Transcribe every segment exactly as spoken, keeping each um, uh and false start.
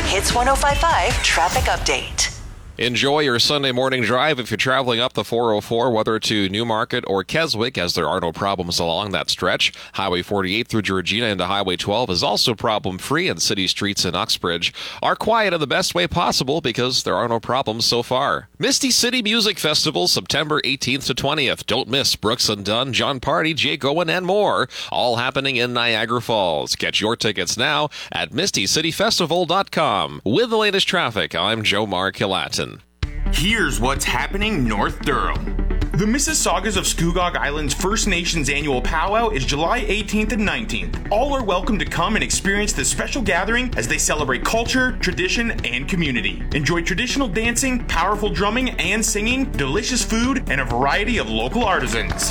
Hits one oh five point five traffic update. Enjoy your Sunday morning drive if you're traveling up the four oh four, whether to Newmarket or Keswick, as there are no problems along that stretch. Highway forty-eight through Georgina into Highway twelve is also problem-free, and city streets in Uxbridge are quiet in the best way possible because there are no problems so far. Misty City Music Festival, September eighteenth to twentieth. Don't miss Brooks and Dunn, John Party, Jake Owen, and more, all happening in Niagara Falls. Get your tickets now at misty city festival dot com. With the latest traffic, I'm Joe Mark Hillatin. Here's what's happening North Durham. The Mississaugas of Scugog Island's First Nations annual powwow is July eighteenth and nineteenth. All are welcome to come and experience this special gathering as they celebrate culture, tradition, and community. Enjoy traditional dancing, powerful drumming and singing, delicious food, and a variety of local artisans.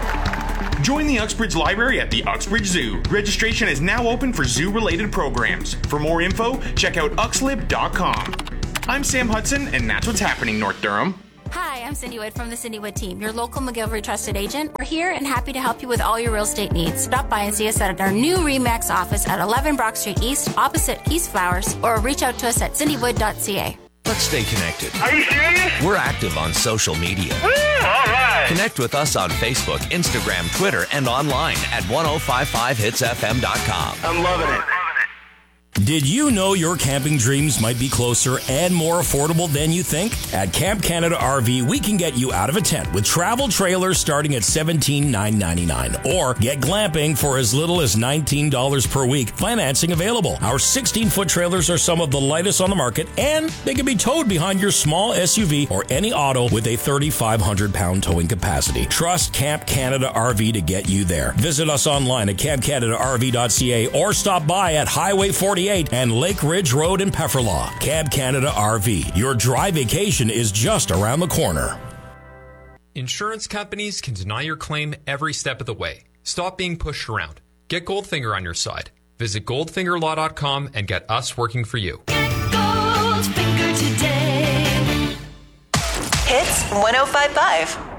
Join the Uxbridge Library at the Uxbridge Zoo. Registration is now open for zoo-related programs. For more info, check out uxlib dot com. I'm Sam Hudson, and that's what's happening, North Durham. Hi, I'm Cindy Wood from the Cindy Wood team, your local McGillivray trusted agent. We're here and happy to help you with all your real estate needs. Stop by and see us at our new RE/MAX office at eleven Brock Street East, opposite Keith's Flowers, or reach out to us at cindy wood dot c a. Let's stay connected. Are you serious? We're active on social media. Woo, all right. Connect with us on Facebook, Instagram, Twitter, and online at ten fifty-five hits f m dot com. I'm loving it. Did you know your camping dreams might be closer and more affordable than you think? At Camp Canada R V, we can get you out of a tent with travel trailers starting at seventeen thousand nine hundred ninety-nine dollars. Or get glamping for as little as nineteen dollars per week. Financing available. Our sixteen-foot trailers are some of the lightest on the market, and they can be towed behind your small S U V or any auto with a thirty-five hundred pound towing capacity. Trust Camp Canada R V to get you there. Visit us online at camp canada r v dot c a or stop by at Highway forty-eight and Lake Ridge Road in Pefferlaw. Camp Canada R V. Your dry vacation is just around the corner. Insurance companies can deny your claim every step of the way. Stop being pushed around. Get Goldfinger on your side. Visit goldfinger law dot com and get us working for you. Get Goldfinger today. Hits one oh five point five.